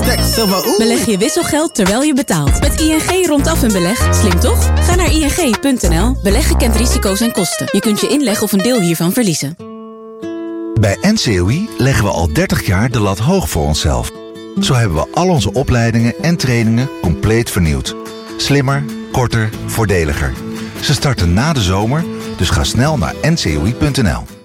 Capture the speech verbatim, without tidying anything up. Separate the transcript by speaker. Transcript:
Speaker 1: tekst. Zo van, oeh.
Speaker 2: Beleg je wisselgeld terwijl je betaalt. Met I N G rondaf een beleg. Slim toch? Ga naar I N G punt N L. Beleggen kent risico's en kosten. Je kunt je inleg of een deel hiervan verliezen.
Speaker 3: Bij N C O I leggen we al dertig jaar de lat hoog voor onszelf. Zo hebben we al onze opleidingen en trainingen compleet vernieuwd. Slimmer, korter, voordeliger. Ze starten na de zomer, dus ga snel naar N C O I punt N L.